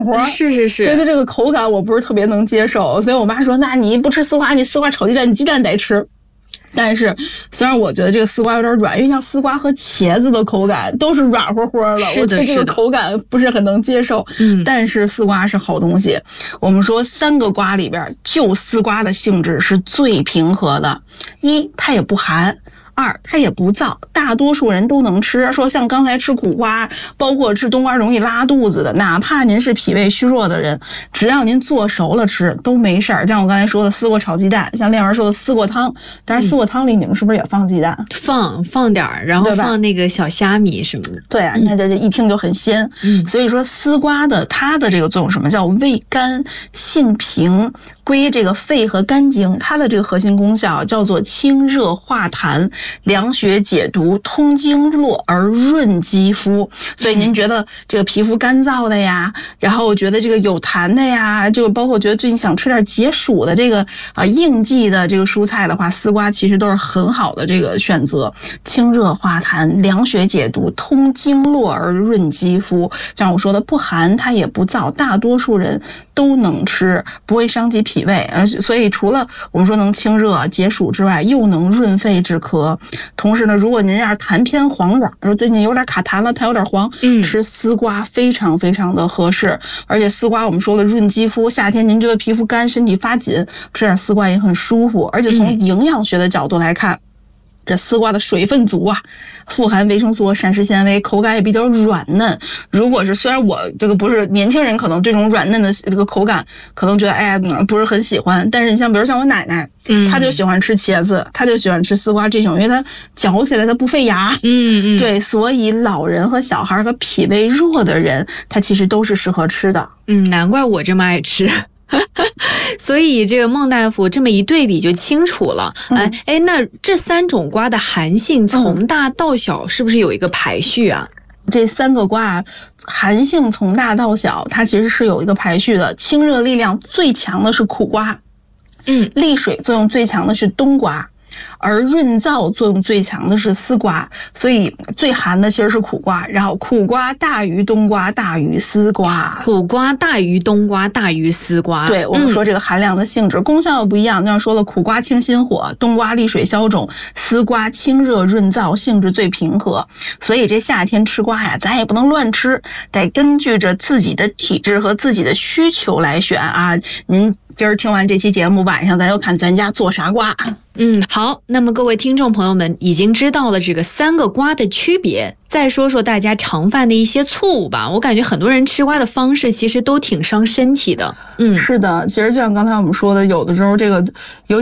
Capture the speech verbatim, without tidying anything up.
和， 是是是， 对，就这个口感我不是特别能接受，所以我妈说，那你不吃丝瓜，你丝瓜炒鸡蛋，你鸡蛋得吃。但是虽然我觉得这个丝瓜有点软，因为像丝瓜和茄子的口感都是软乎乎的， 是的， 我对这个口感不是很能接受。嗯，但是丝瓜是好东西。我们说三个瓜里边，就丝瓜的性质是最平和的，一它也不寒。二，它也不燥，大多数人都能吃。说像刚才吃苦瓜，包括吃冬瓜容易拉肚子的，哪怕您是脾胃虚弱的人，只要您做熟了吃都没事儿。像我刚才说的丝瓜炒鸡蛋，像练儿说的丝瓜汤，但是丝瓜汤里你们是不是也放鸡蛋？ 放放点儿，然后放那个小虾米什么的。 对啊，你看这这一听就很鲜。嗯，所以说丝瓜的它的这个作用什么叫味甘性平，归这个肺和肝经，它的这个核心功效叫做清热化痰、凉血解毒、通经络而润肌肤。所以您觉得这个皮肤干燥的呀，然后觉得这个有痰的呀，这个包括觉得最近想吃点解暑的这个啊应季的这个蔬菜的话，丝瓜其实都是很好的这个选择。清热化痰、凉血解毒、通经络而润肌肤。像我说的，不寒它也不燥，大多数人都能吃，不会伤及脾胃。呃，所以除了我们说能清热解暑之外，又能润肺止咳。同时呢，如果您要是痰偏黄点，说最近有点卡痰了，痰有点黄，嗯，吃丝瓜非常非常的合适。而且丝瓜我们说了润肌肤，夏天您觉得皮肤干，身体发紧，吃点丝瓜也很舒服。而且从营养学的角度来看，嗯，这丝瓜的水分足啊，富含维生素和膳食纤维，口感也比较软嫩。如果是虽然我这个不是年轻人，可能这种软嫩的这个口感可能觉得哎呀不是很喜欢，但是你像比如像我奶奶，嗯，她就喜欢吃茄子，她就喜欢吃丝瓜这种，因为它嚼起来它不费牙。嗯嗯，对，所以老人和小孩和脾胃弱的人，他其实都是适合吃的。 嗯，难怪我这么爱吃。所以这个孟大夫这么一对比就清楚了。哎、嗯、哎，那这三种瓜的寒性从大到小是不是有一个排序啊？ 这三个瓜寒性从大到小，它其实是有一个排序的。清热力量最强的是苦瓜，嗯，利水作用最强的是冬瓜，而润燥作用最强的是丝瓜，所以最寒的其实是苦瓜，然后苦瓜大于冬瓜大于丝瓜， 苦瓜大于冬瓜大于丝瓜。 对，我们说这个寒凉的性质、嗯、功效不一样，那样说了，苦瓜清心火，冬瓜利水消肿，丝瓜清热润燥，性质最平和。所以这夏天吃瓜呀，咱也不能乱吃，得根据着自己的体质和自己的需求来选啊。您今儿听完这期节目，晚上咱就看咱家做啥瓜。 嗯，好，那么各位听众朋友们已经知道了这个三个瓜的区别，再说说大家常犯的一些错误吧。我感觉很多人吃瓜的方式其实都挺伤身体的。 嗯，是的，其实就像刚才我们说的，有的时候这个有